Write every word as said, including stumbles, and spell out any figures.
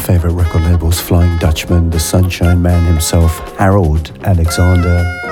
favorite record labels, Flying Dutchman, the Sunshine Man himself, Harold Alexander.